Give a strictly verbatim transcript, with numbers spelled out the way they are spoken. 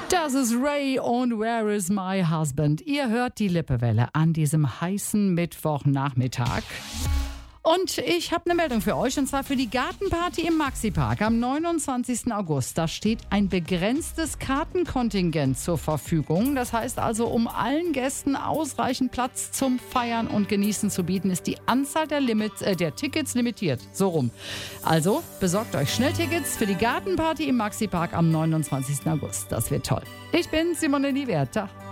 Das ist Ray und Where is my husband? Ihr hört die Lippewelle an diesem heißen Mittwochnachmittag. Und ich habe eine Meldung für euch, und zwar für die Gartenparty im Maxi-Park am neunundzwanzigsten August. Da steht ein begrenztes Kartenkontingent zur Verfügung. Das heißt also, um allen Gästen ausreichend Platz zum Feiern und Genießen zu bieten, ist die Anzahl der, Limits, äh, der Tickets limitiert. So rum. Also besorgt euch schnell Tickets für die Gartenparty im Maxi-Park am neunundzwanzigsten August. Das wird toll. Ich bin Simone Liberta.